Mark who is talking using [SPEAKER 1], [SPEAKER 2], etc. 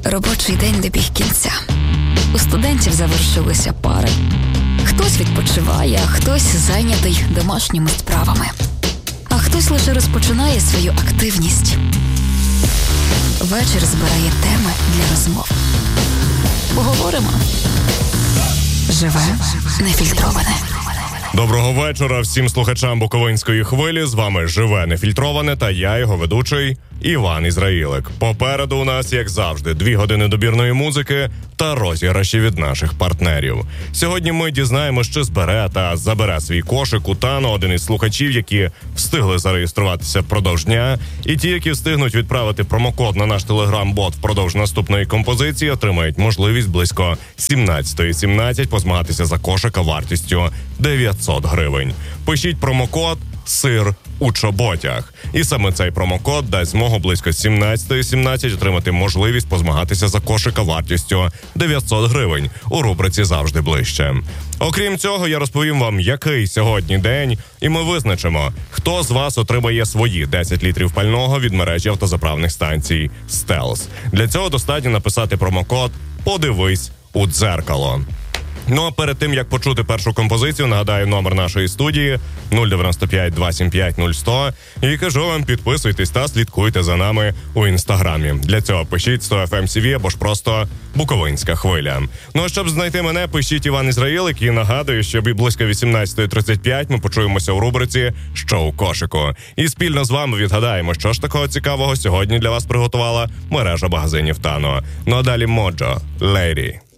[SPEAKER 1] Робочий день добіг кінця. У студентів завершилися пари. Хтось відпочиває, а хтось зайнятий домашніми справами. А хтось лише розпочинає свою активність. Вечір збирає теми для розмов. Поговоримо. Живе нефільтроване.
[SPEAKER 2] Доброго вечора всім слухачам Буковинської хвилі. З вами Живе нефільтроване та я, його ведучий Іван Ізраїлик. Попереду у нас, як завжди, 2 години добірної музики та розіграші від наших партнерів. Сьогодні ми дізнаємося, що збере та забере свій кошик у Тано один із слухачів, які встигли зареєструватися впродовж дня. І ті, які встигнуть відправити промокод на наш телеграм-бот впродовж наступної композиції, отримають можливість близько 17:17 позмагатися за кошика вартістю 900 гривень. Пишіть промокод «Сир у чоботях». І саме цей промокод дасть змогу близько 17:17 отримати можливість позмагатися за кошика вартістю 900 гривень у рубриці «Завжди ближче». Окрім цього, я розповім вам, який сьогодні день, і ми визначимо, хто з вас отримає свої 10 літрів пального від мережі автозаправних станцій «Стелс». Для цього достатньо написати промокод «Подивись у дзеркало». Ну а перед тим, як почути першу композицію, нагадаю номер нашої студії 095 275 0100 і кажу вам, підписуйтесь та слідкуйте за нами у інстаграмі. Для цього пишіть 100FMCV або ж просто Буковинська хвиля. Ну а щоб знайти мене, пишіть Іван Ізраїлик і нагадую, що близько 18:35 ми почуємося у рубриці «Що у кошику». І спільно з вами відгадаємо, що ж такого цікавого сьогодні для вас приготувала мережа магазинів Тано. Ну а далі Моджо, Лейді.